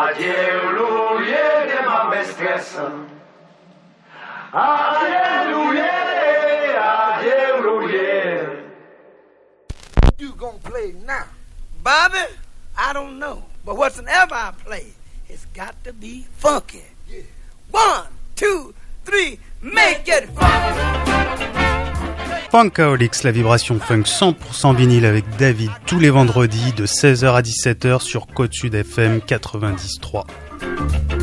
Alléluia de ma maîtresse. Alléluia, Alléluia. What you gonna play now? Bobby, I don't know. But whatsoever I play, it's got to be funky. Yeah. 1, 2, 3, make it funky. Funkaholics, la vibration funk 100% vinyle avec David tous les vendredis de 16h à 17h sur Côte Sud FM 93.